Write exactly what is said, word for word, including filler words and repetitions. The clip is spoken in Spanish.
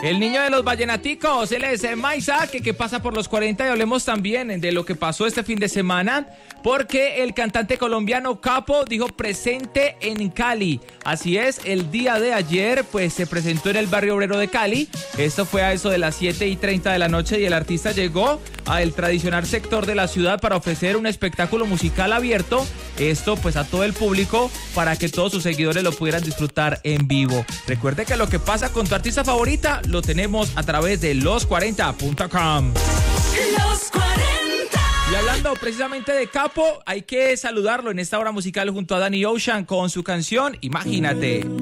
El niño de los vallenaticos, él es eh, Maiza, que, que pasa por los cuarenta, y hablemos también de lo que pasó este fin de semana, porque el cantante colombiano Capo dijo presente en Cali. Así es, el día de ayer pues se presentó en el barrio obrero de Cali. Esto fue a eso de las siete y treinta de la noche y el artista llegó al tradicional sector de la ciudad para ofrecer un espectáculo musical abierto. Esto pues a todo el público para que todos sus seguidores lo pudieran disfrutar en vivo. Recuerde que lo que pasa con tu artista favorita lo tenemos a través de los cuarenta punto com. Los cuarenta. Y hablando precisamente de Capo, hay que saludarlo en esta hora musical junto a Danny Ocean con su canción Imagínate.